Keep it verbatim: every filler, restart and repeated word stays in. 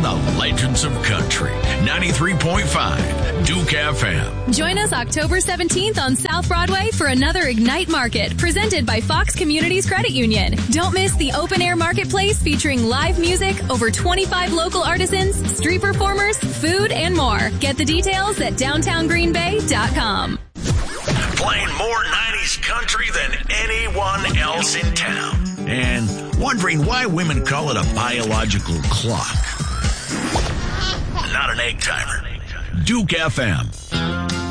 the legends of country. ninety-three point five Duke F M. Join us October seventeenth on South Broadway for another Ignite Market presented by Fox Communities Credit Union. Don't miss the open-air marketplace featuring live music, over twenty-five local artisans, street performers, food, and more. Get the details at downtown green bay dot com. Playing more nineties country than anyone else in town. And wondering why women call it a biological clock. Not an egg timer. Duke F M.